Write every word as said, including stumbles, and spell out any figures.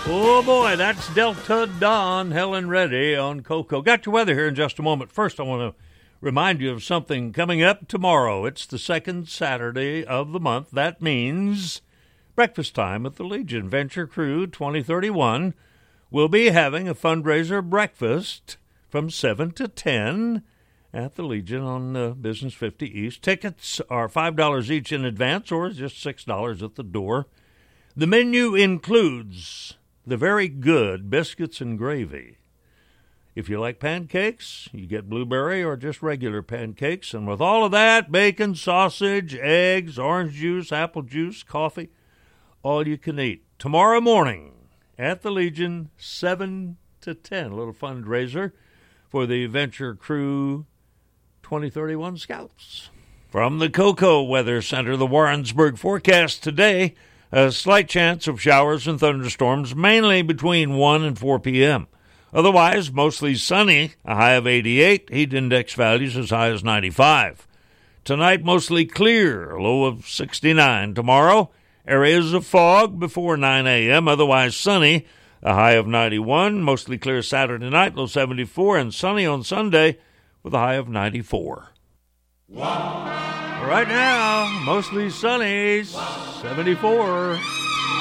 Oh, boy, that's Delta Dawn, Helen Reddy on Coco. Got your weather here in just a moment. First, I want to remind you of something coming up tomorrow. It's the second Saturday of the month. That means breakfast time at the Legion. Venture Crew twenty thirty-one will be having a fundraiser breakfast from seven to ten at the Legion on uh, Business fifty East. Tickets are five dollars each in advance or just six dollars at the door. The menu includes the very good biscuits and gravy. If you like pancakes, you get blueberry or just regular pancakes. And with all of that, bacon, sausage, eggs, orange juice, apple juice, coffee, all you can eat. Tomorrow morning at the Legion, seven to ten, a little fundraiser for the Venture Crew twenty thirty-one Scouts. From the Coco Weather Center, the Warrensburg forecast today, a slight chance of showers and thunderstorms, mainly between one and four p.m. Otherwise, mostly sunny, a high of eighty-eight, heat index values as high as ninety-five. Tonight, mostly clear, a low of sixty-nine. Tomorrow, areas of fog before nine a.m., otherwise sunny, a high of ninety-one. Mostly clear Saturday night, low seventy-four, and sunny on Sunday with a high of ninety-four. Wow. Right now, mostly sunny, seventy-four.